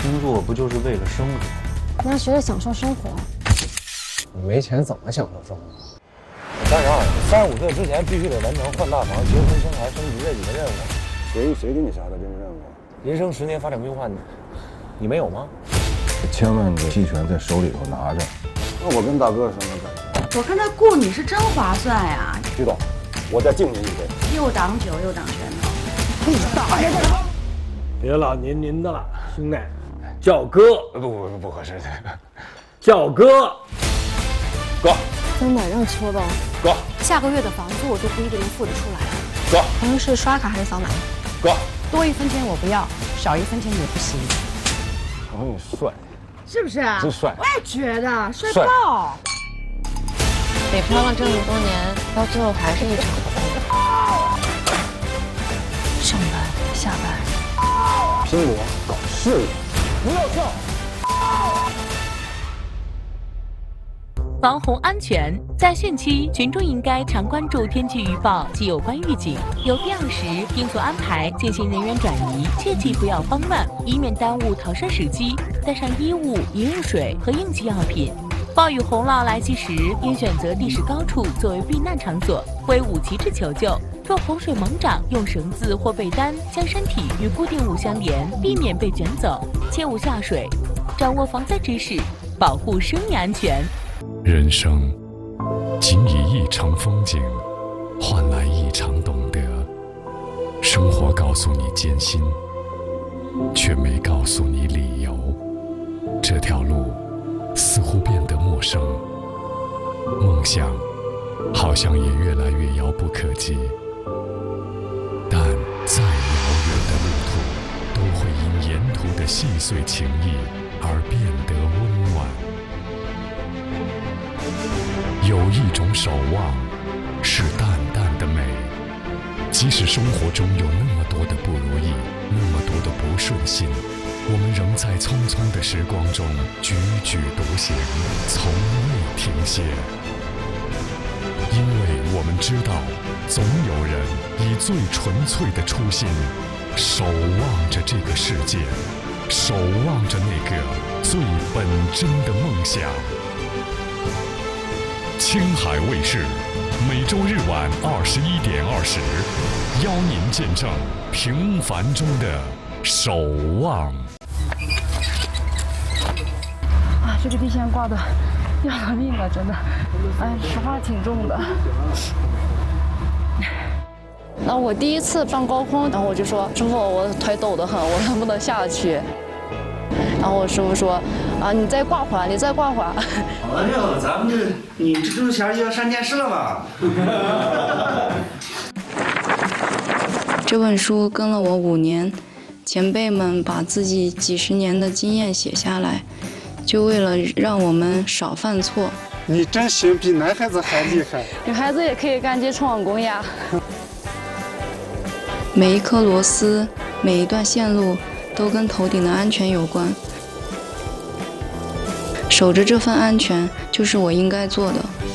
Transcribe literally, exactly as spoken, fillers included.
工作不就是为了生活？ 你要学着享受生活。 你没钱怎么享受生活？ 三十二，三十五岁之前必须得完成换大房、结婚、生孩、升级这几个任务。 谁谁给你下的这个任务？ 人生十年发展规划，你你没有吗？ 千万个期权在手里头拿着。那我跟大哥什么感觉？我看他雇你是真划算呀。 徐总，我再敬您一杯。 又挡酒又挡拳头。 你大爷的！ 别老您您的了，兄弟，叫哥。 不不不不合适， 叫哥。 哥。 真的让搓吧。 哥。 下个月的房租我就不一定能付得出来了。 哥。 朋友是刷卡还是扫码？ 哥。 多一分钱我不要，少一分钱也不行。 朋友帅。 是不是啊？ 真帅！ 我也觉得帅爆。 北漂了这么多年，到最后还是一场空。上班下班， 拼搏搞事业， 不要笑。 防洪安全，在汛期，群众应该常关注天气预报及有关预警，有必要时应做安排进行人员转移，切记不要慌乱，以免耽误逃生时机。带上衣物、饮用水和应急药品。暴雨洪涝来袭时，应选择地势高处作为避难场所，挥舞旗帜求救。若洪水猛涨，用绳子或被单将身体与固定物相连，避免被卷走，切勿下水。掌握防灾知识，保护生命安全。 人生仅以一场风景换来一场懂得，生活告诉你艰辛，却没告诉你理由。这条路似乎变得陌生，梦想好像也越来越遥不可及。但再遥远的路途，都会因沿途的细碎情谊而变得温暖。有一种守望，是淡淡的美。即使生活中有那么多的不如意，那么多的不顺心，我们仍在匆匆的时光中踽踽独行，从未停歇。因为我们知道，总有人以最纯粹的初心，守望着这个世界，守望着那个最本真的梦想。青海卫视，每周日晚二十一点二十，邀您见证平凡中的守望。 啊，这个地线挂的要了命了，真的，哎，实话挺重的。那我第一次上高空，然后我就说：“师傅，我腿抖得很，我能不能下去？”然后我师傅说：“啊，你再挂会儿，你再挂会儿。” 哎呦，咱们这你这挣钱就要上电视了嘛？ 这本书跟了我五年，前辈们把自己几十年的经验写下来，就为了让我们少犯错。 你真行，比男孩子还厉害。 女孩子也可以干接冲网工呀。每一颗螺丝，每一段线路，都跟头顶的安全有关。守着这份安全，就是我应该做的。